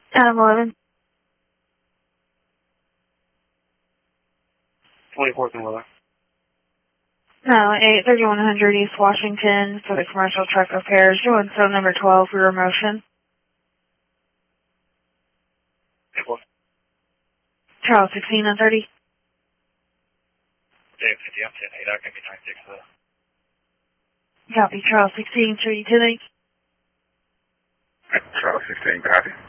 Adam 11. 24th and Willow. No, 3100 East Washington for the commercial truck repairs. Doing cell number 12 for your motion. Charles 16 and 30. Dave 50, I'm 10-8. I can be 96 for that. Copy, Charles 16, 3 10 8. Charles 16, copy.